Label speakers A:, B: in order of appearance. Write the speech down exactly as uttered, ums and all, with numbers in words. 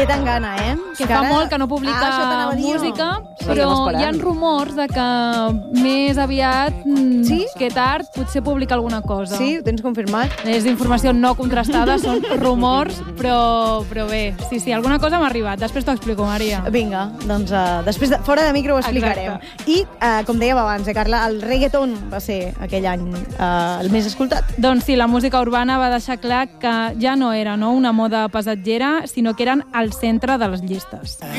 A: Tangana, eh?
B: Que fa molt que no publica
A: ah,
B: música, però hi ha rumors de que més aviat
A: sí?
B: que tard potser publica alguna cosa.
A: Sí? Ho tens confirmat?
B: És informació no contrastada, són rumors, però, però bé, sí, sí, alguna cosa m'ha arribat. Després t'ho explico, Maria.
A: Vinga, doncs uh, després de, fora de micro ho explicarem. Exacte. I, uh, com dèiem abans, eh, Carla, el reggaeton va ser aquell any uh, el més escoltat.
B: Doncs sí, la música urbana va deixar clar que ja no era no, una moda passatgera, sinó que eren al centre de les llistes.